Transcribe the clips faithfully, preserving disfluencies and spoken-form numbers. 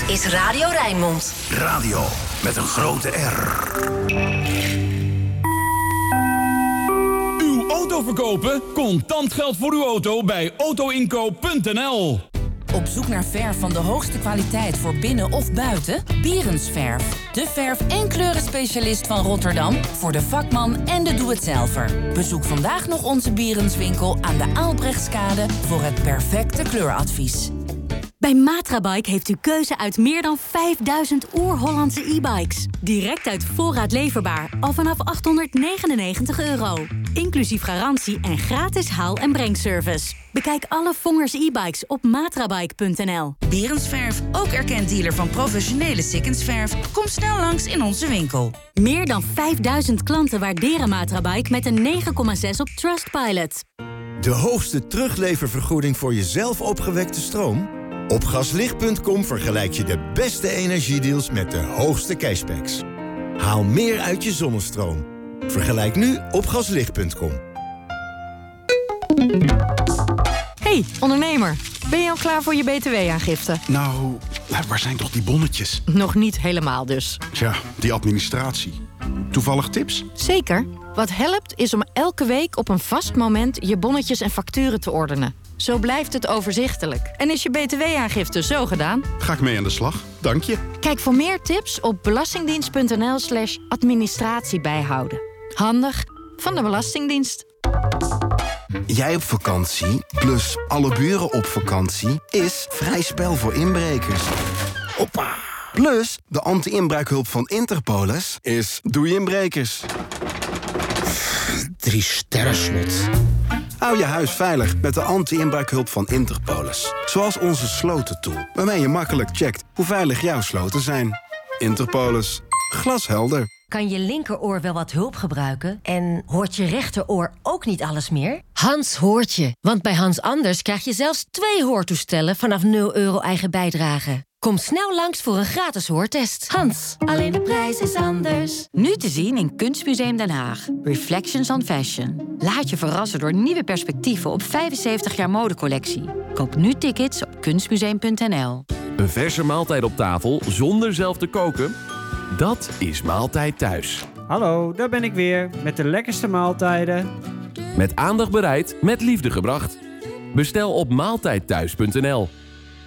is Radio Rijnmond. Radio met een grote R. Uw auto verkopen? Contant geld voor uw auto bij autoinkoop punt n l. Op zoek naar verf van de hoogste kwaliteit voor binnen of buiten? Bierensverf. De verf- en kleurenspecialist van Rotterdam voor de vakman en de doe-het-zelver. Bezoek vandaag nog onze Bierenswinkel aan de Aalbrechtskade voor het perfecte kleuradvies. Bij Matrabike heeft u keuze uit meer dan vijfduizend oer-Hollandse e-bikes. Direct uit voorraad leverbaar, al vanaf achthonderdnegenennegentig euro. Inclusief garantie en gratis haal- en brengservice. Bekijk alle Vongers e-bikes op matrabike punt n l. Bierensverf, ook erkend dealer van professionele Sikkensverf. Kom snel langs in onze winkel. Meer dan vijfduizend klanten waarderen Matrabike met een negen komma zes op Trustpilot. De hoogste terugleververgoeding voor je zelf opgewekte stroom? Op gaslicht punt com vergelijk je de beste energiedeals met de hoogste cashbacks. Haal meer uit je zonnestroom. Vergelijk nu op gaslicht punt com. Hey, ondernemer. Ben je al klaar voor je B T W-aangifte? Nou, waar zijn toch die bonnetjes? Nog niet helemaal dus. Tja, die administratie. Toevallig tips? Zeker. Wat helpt is om elke week op een vast moment je bonnetjes en facturen te ordenen. Zo blijft het overzichtelijk. En is je B T W-aangifte zo gedaan? Ga ik mee aan de slag. Dank je. Kijk voor meer tips op belastingdienst punt n l slash administratie bijhouden. Handig van de Belastingdienst. Jij op vakantie, plus alle buren op vakantie, is vrij spel voor inbrekers. Hoppa! Plus, de anti-inbraakhulp van Interpolis is doei inbrekers. Drie sterren slot. Hou je huis veilig met de anti-inbraakhulp van Interpolis. Zoals onze slotentool, waarmee je makkelijk checkt hoe veilig jouw sloten zijn. Interpolis. Glashelder. Kan je linkeroor wel wat hulp gebruiken? En hoort je rechteroor ook niet alles meer? Hans hoort je. Want bij Hans Anders krijg je zelfs twee hoortoestellen vanaf nul euro eigen bijdrage. Kom snel langs voor een gratis hoortest. Hans, alleen de prijs is anders. Nu te zien in Kunstmuseum Den Haag. Reflections on Fashion. Laat je verrassen door nieuwe perspectieven op vijfenzeventig jaar modecollectie. Koop nu tickets op kunstmuseum punt n l. Een verse maaltijd op tafel zonder zelf te koken? Dat is Maaltijd Thuis. Hallo, daar ben ik weer met de lekkerste maaltijden. Met aandacht bereid, met liefde gebracht. Bestel op maaltijd thuis punt n l.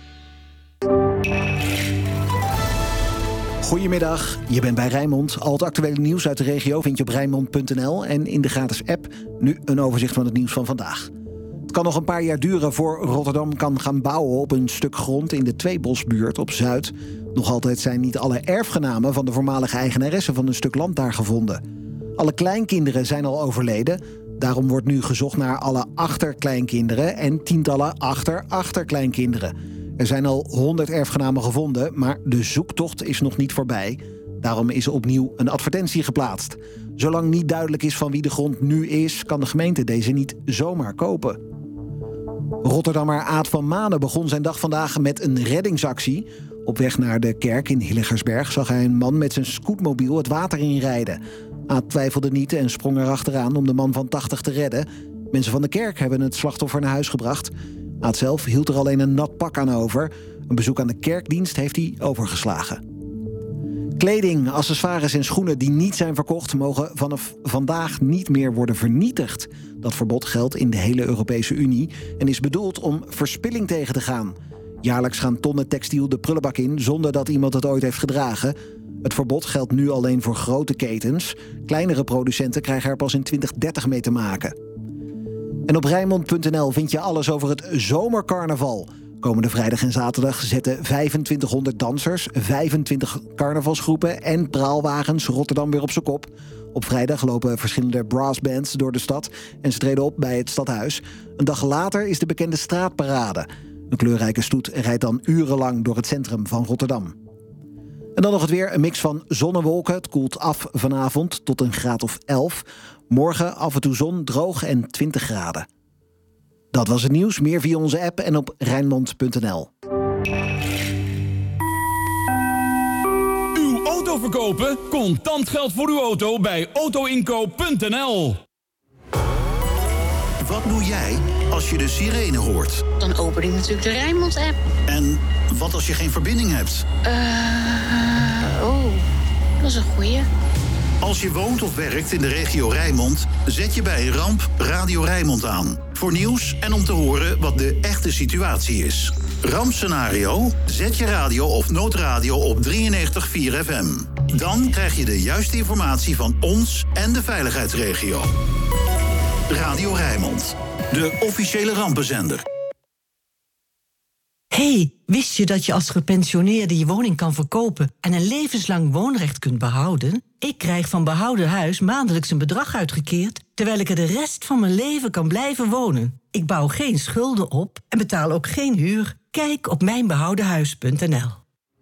Goedemiddag, je bent bij Rijnmond. Al het actuele nieuws uit de regio vind je op rijnmond punt n l... en in de gratis app nu een overzicht van het nieuws van vandaag. Het kan nog een paar jaar duren voor Rotterdam kan gaan bouwen op een stuk grond in de Tweebosbuurt op Zuid. Nog altijd zijn niet alle erfgenamen van de voormalige eigenaresse van een stuk land daar gevonden. Alle kleinkinderen zijn al overleden. Daarom wordt nu gezocht naar alle achterkleinkinderen en tientallen achter-achterkleinkinderen. Er zijn al honderd erfgenamen gevonden, maar de zoektocht is nog niet voorbij. Daarom is opnieuw een advertentie geplaatst. Zolang niet duidelijk is van wie de grond nu is, kan de gemeente deze niet zomaar kopen. Rotterdammer Aad van Manen begon zijn dag vandaag met een reddingsactie. Op weg naar de kerk in Hillegersberg zag hij een man met zijn scootmobiel het water inrijden. Aad twijfelde niet en sprong erachteraan om de man van tachtig te redden. Mensen van de kerk hebben het slachtoffer naar huis gebracht. Aad zelf hield er alleen een nat pak aan over. Een bezoek aan de kerkdienst heeft hij overgeslagen. Kleding, accessoires en schoenen die niet zijn verkocht mogen vanaf vandaag niet meer worden vernietigd. Dat verbod geldt in de hele Europese Unie en is bedoeld om verspilling tegen te gaan. Jaarlijks gaan tonnen textiel de prullenbak in zonder dat iemand het ooit heeft gedragen. Het verbod geldt nu alleen voor grote ketens. Kleinere producenten krijgen er pas in twintig dertig mee te maken. En op rijnmond punt n l vind je alles over het zomercarnaval. Komende vrijdag en zaterdag zetten vijfentwintighonderd dansers, vijfentwintig carnavalsgroepen en praalwagens Rotterdam weer op zijn kop. Op vrijdag lopen verschillende brassbands door de stad en ze treden op bij het stadhuis. Een dag later is de bekende straatparade. Een kleurrijke stoet rijdt dan urenlang door het centrum van Rotterdam. En dan nog het weer, een mix van zon en wolken. Het koelt af vanavond tot een graad of elf. Morgen af en toe zon, droog en twintig graden. Dat was het nieuws. Meer via onze app en op rijnmond punt n l. Uw auto verkopen? Contant geld voor uw auto bij autoinkoop punt n l. Wat doe jij als je de sirene hoort? Dan open ik natuurlijk de Rijnmond-app. En Wat als je geen verbinding hebt? Uh, oh, dat is een goeie. Als je woont of werkt in de regio Rijnmond, zet je bij een ramp Radio Rijnmond aan. Voor nieuws en om te horen wat de echte situatie is. Rampscenario? Zet je radio of noodradio op drieënnegentig komma vier F M. Dan krijg je de juiste informatie van ons en de veiligheidsregio. Radio Rijnmond, de officiële rampenzender. Hey, wist je dat je als gepensioneerde je woning kan verkopen en een levenslang woonrecht kunt behouden? Ik krijg van Behouden Huis maandelijks een bedrag uitgekeerd, terwijl ik er de rest van mijn leven kan blijven wonen. Ik bouw geen schulden op en betaal ook geen huur. Kijk op mijn behouden huis punt n l.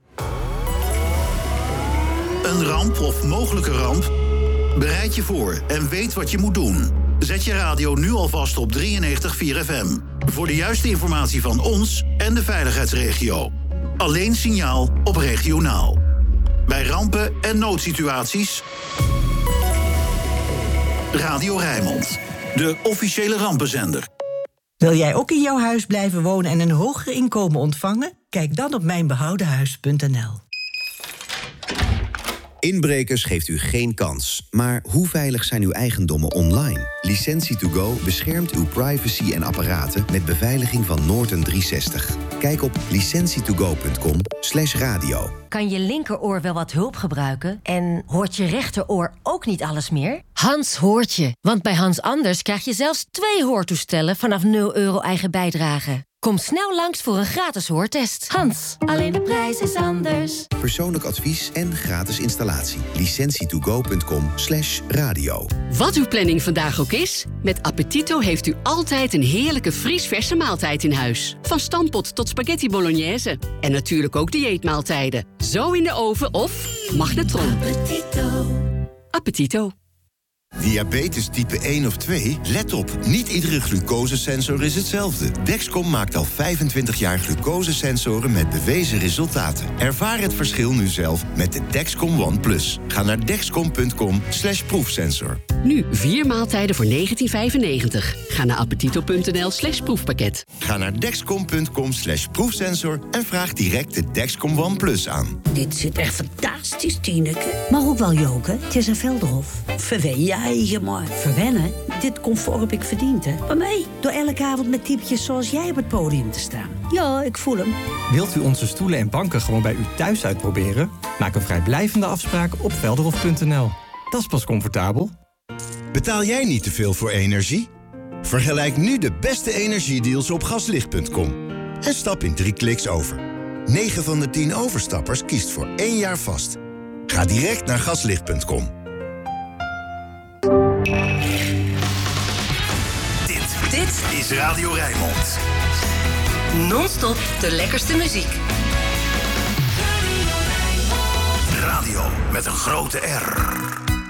Een ramp of mogelijke ramp? Bereid je voor en weet wat je moet doen. Zet je radio nu alvast op drieënnegentig komma vier F M. Voor de juiste informatie van ons en de veiligheidsregio. Alleen signaal op regionaal. Bij rampen en noodsituaties. Radio Rijnmond, de officiële rampenzender. Wil jij ook in jouw huis blijven wonen en een hoger inkomen ontvangen? Kijk dan op mijn behouden huis punt n l. Inbrekers geeft u geen kans. Maar hoe veilig zijn uw eigendommen online? Licentie to go beschermt uw privacy en apparaten met beveiliging van Norton driehonderdzestig. Kijk op licentie to go punt com slash radio. Kan je linkeroor wel wat hulp gebruiken en hoort je rechteroor ook niet alles meer? Hans hoort je, want bij Hans Anders krijg je zelfs twee hoortoestellen vanaf nul euro eigen bijdrage. Kom snel langs voor een gratis hoortest. Hans, alleen de prijs is anders. Persoonlijk advies en gratis installatie. licentie to go punt com slash radio. Wat uw planning vandaag ook is, met Appetito heeft u altijd een heerlijke vriesverse maaltijd in huis. Van stampot tot spaghetti bolognese. En natuurlijk ook dieetmaaltijden. Zo in de oven of magnetron. Appetito. Appetito. Diabetes type één of twee? Let op, niet iedere glucosesensor is hetzelfde. Dexcom maakt al vijfentwintig jaar glucosesensoren met bewezen resultaten. Ervaar het verschil nu zelf met de Dexcom One Plus. Ga naar dexcom punt com slash proefsensor. Nu vier maaltijden voor negentien vijfennegentig. Ga naar appetito punt n l slash proefpakket. Ga naar dexcom punt com slash proefsensor en vraag direct de Dexcom One Plus aan. Dit zit echt fantastisch, Tineke. Maar ook wel joken. Het is een Velderhof. Verwen je maar. Verwennen? Dit comfort heb ik verdiend, hè. Maar nee, door elke avond met typetjes zoals jij op het podium te staan. Ja, ik voel hem. Wilt u onze stoelen en banken gewoon bij u thuis uitproberen? Maak een vrijblijvende afspraak op velderhof punt n l. Dat is pas comfortabel. Betaal jij niet te veel voor energie? Vergelijk nu de beste energiedeals op gaslicht punt com. En stap in drie kliks over. negen van de tien overstappers kiest voor één jaar vast. Ga direct naar gaslicht punt com. Dit, dit is Radio Rijnmond. Non-stop de lekkerste muziek. Radio met een grote R.